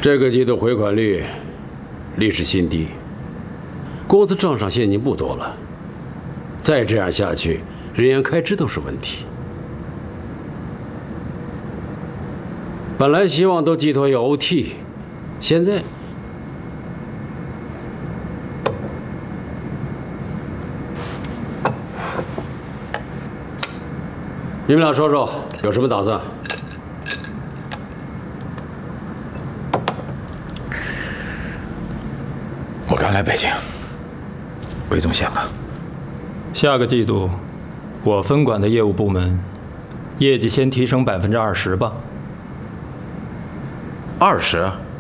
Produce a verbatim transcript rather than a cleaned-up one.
这个季度回款率历史新低，公司账上现金不多了，再这样下去，人员开支都是问题。本来希望都寄托于 O T， 现在你们俩说说有什么打算？ 我刚来北京，魏总先吧。 下个季度，我分管的业务部门业绩先提升百分之二十吧。 二十？